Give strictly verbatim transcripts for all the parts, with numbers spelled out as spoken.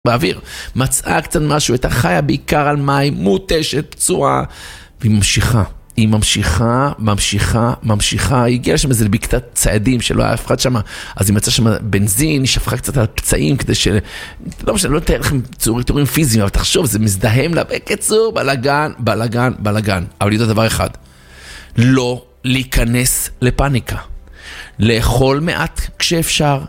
באוויר, מצאה קצת משהו, הייתה חיה בעיקר על מים, מוטשת, פצועה, והיא ממשיכה, היא ממשיכה, ממשיכה, ממשיכה, היא הגיעה שם איזה לבקתת צעדים שלא היה אף אחד שם, אז היא מצאה שם בנזין, היא שפכה קצת על פצעים כדי של... לא משנה, לא נתאר לכם תיאורים פיזיים, אבל תחשוב, זה מזדהם לה, בקיצור, בלגן, בלגן, בלגן, אבל יודעת דבר אחד, לא להיכנס לפאניקה. לאכול מעט כשאפשר,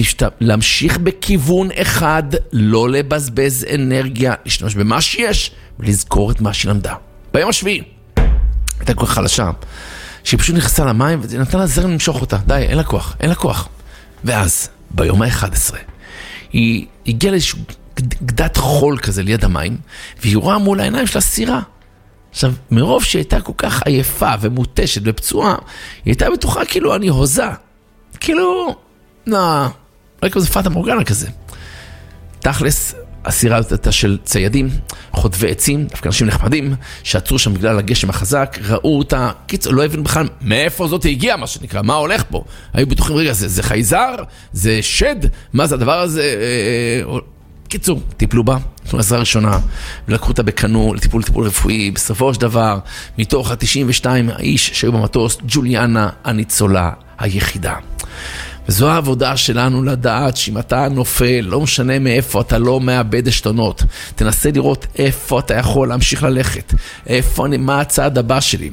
להמשיך בכיוון אחד, לא לבזבז אנרגיה, להשתמש במה שיש, ולזכור את מה שהיא למדה. ביום השביעי, הייתה כל כך חלשה, שהיא פשוט נכנסה למים, ונתנה לה זרם למשוך אותה. די, אין לה כוח, אין לה כוח. ואז, ביום ה-אחד עשר, היא הגיעה לאיזשהו גדת חול כזה ליד המים, והיא רואה מול העיניים שלה סירה. עכשיו, מרוב שהיא הייתה כל כך עייפה ומוטשת ופצועה, היא הייתה בטוחה כאילו אני הוזה. כאילו, לא, לא כמו זה פאטה מורגנה כזה. תכלס, הסירה הייתה של ציידים, חוטבי עצים, דווקא אנשים נחמדים, שעצרו שם בגלל הגשם החזק, ראו אותה, קיצור, לא הבינו בכלל מאיפה זאת הגיעה, מה שנקרא, מה הולך פה. היו בטוחים, רגע, זה, זה חייזר? זה שד? מה זה הדבר הזה? אה, אה, קיצור, טיפלו בה, נתנו עזרה ראשונה, ולקחו אותה בקנו לטיפול טיפול רפואי. בסופו של דבר, מתוך ה-תשעים ושתיים האיש שהיו במטוס, ג'וליאנה הניצולה היחידה. וזו העבודה שלנו לדעת שאם אתה נופל, לא משנה מאיפה, אתה לא מאבד השתונות. תנסה לראות איפה אתה יכול להמשיך ללכת, איפה, מה הצעד הבא שלי.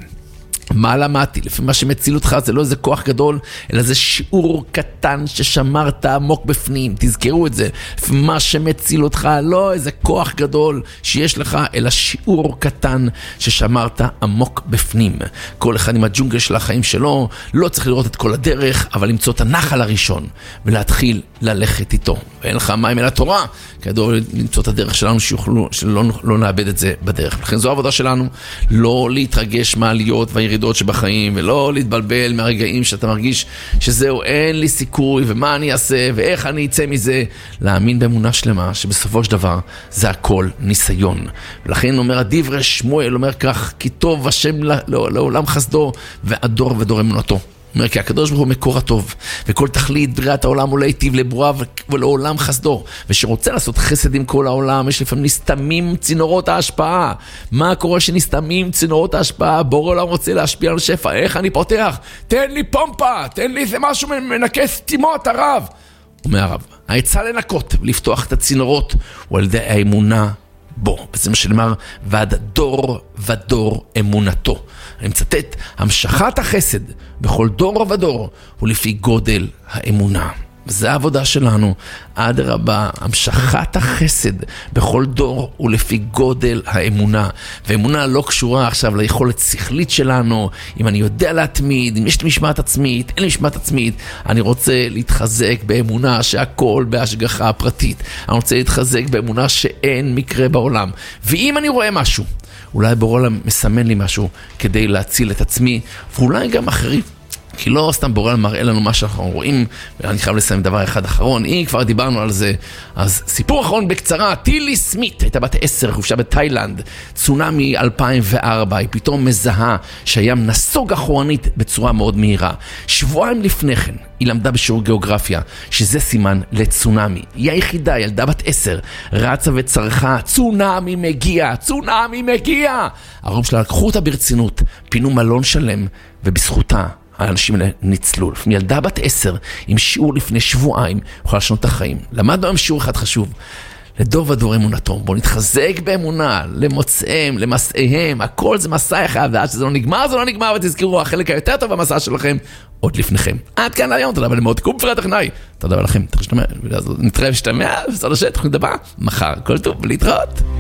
מה למדתי? לפי מה שמציל אותך זה לא איזה כוח גדול, אלא זה שיעור קטן ששמרת עמוק בפנים. תזכרו את זה. לפי מה שמציל אותך לא איזה כוח גדול שיש לך, אלא שיעור קטן ששמרת עמוק בפנים. כל אחד עם הג'ונגל של החיים שלו, לא צריך לראות את כל הדרך, אבל למצוא את הנחל הראשון ולהתחיל ללכת איתו. ואין לך מים אל התורה, כדאי למצוא את הדרך שלנו שיוכלו, שלא לא נאבד את זה בדרך. לכן זו העבודה שלנו, לא להתרגש מעליות והירידות שבחיים, ולא להתבלבל מהרגעים שאתה מרגיש שזהו, אין לי סיכוי, ומה אני אעשה, ואיך אני אצא מזה. להאמין באמונה שלמה, שבסופו של דבר זה הכל ניסיון. ולכן אומר הדברי שמואל, אומר כך, כי טוב השם לעולם חסדו, והדור ודור אמונתו. אומר, כי הקדוש ברוך הוא מקור הטוב, וכל תכלית בריאת העולם הוא להיטיב לברואה ולעולם חסדו, ושרוצה לעשות חסד עם כל העולם, יש לפעמים נסתמים צינורות ההשפעה. מה קורה שנסתמים צינורות ההשפעה? בורא עולם רוצה להשפיע על שפע, איך אני פותח? תן לי פומפה, תן לי איזה משהו מנקה סתימות הרב. אומר הרב, העצה לנקות ולפתוח את הצינורות הוא על ידי האמונה בו. וזה מה שנאמר, ועד דור ודור אמונתו. אני מצטט, המשכת החסד בכל דור ודור הוא לפי גודל האמונה. וזו העבודה שלנו, עד רבה, המשכת החסד בכל דור הוא לפי גודל האמונה. ואמונה לא קשורה עכשיו ליכולת שכלית שלנו, אם אני יודע להתמיד, אם יש לי משמעת עצמית, אין לי משמעת עצמית. אני רוצה להתחזק באמונה שהכל בהשגחה הפרטית. אני רוצה להתחזק באמונה שאין מקרה בעולם. ואם אני רואה משהו, אולי בורא מסמן לי משהו כדי להציל את עצמי, ואולי גם אחרים. כי לא סתם בורא מראה לנו מה שאנחנו רואים, ואני חייב לסיים דבר אחד אחרון. אם כבר דיברנו על זה, אז סיפור אחרון בקצרה, טילי סמית, הייתה בת עשר, חופשה בתאילנד, צונמי אלפיים וארבע, היא פתאום מזהה שהים נסוג אחורנית בצורה מאוד מהירה. שבועיים לפני כן, היא למדה בשיעור גיאוגרפיה, שזה סימן לצונמי. היא היחידה, ילדה בת עשר, רצה וצרחה, צונמי מגיע, צונמי מגיע. ההורים שלה לקחו אותה ברצינות, פינו מלון שלם, ובזכותה, האנשים האלה ניצלו. ילדה בת עשר, עם שיעור לפני שבועיים, יכולה לשנות את החיים. למדנו עם שיעור אחד חשוב. לדור ודור אמונתו. בואו נתחזק באמונה, למוצאיהם, למסעיהם. הכל זה מסע אחד, ועד שזה לא נגמר, זה לא נגמר, ותזכרו, החלק היותר טוב במסע שלכם, עוד לפניכם. עד כאן היום, תודה רבה למאוד קום פרט טכנאי. תודה רבה לכם. נתראה ושתמע, בסדר שאת, תוכנית הבאה, מחר. כל טוב, ולהתראות.